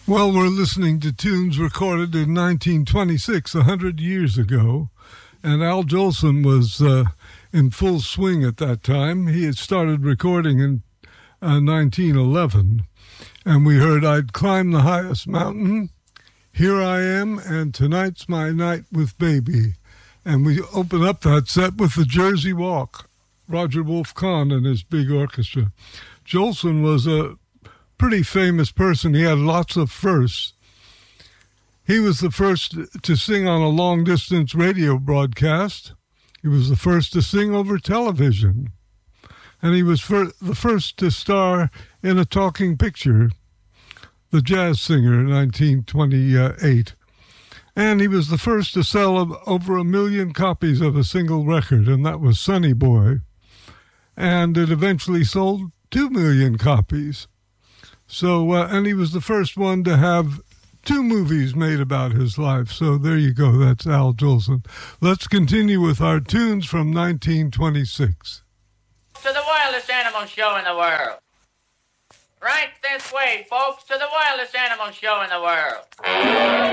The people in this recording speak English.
Well, we're listening to tunes recorded in 1926, 100 years ago, and Al Jolson was in full swing at that time. He had started recording in 1911, and we heard I'd Climb the Highest Mountain, Here I Am, and Tonight's My Night with Baby. And we open up that set with the Jersey Walk, Roger Wolf-Kahn and his big orchestra. Jolson was a pretty famous person. He had lots of firsts. He was the first to sing on a long-distance radio broadcast. He was the first to sing over television. And he was the first to star in a talking picture, The Jazz Singer, in 1928. And he was the first to sell over 1 million copies of a single record, and that was Sonny Boy. And it eventually sold 2 million copies. So, and he was the first one to have 2 movies made about his life. So there you go. That's Al Jolson. Let's continue with our tunes from 1926. To the wildest animal show in the world. Right this way, folks, to the wildest animal show in the world.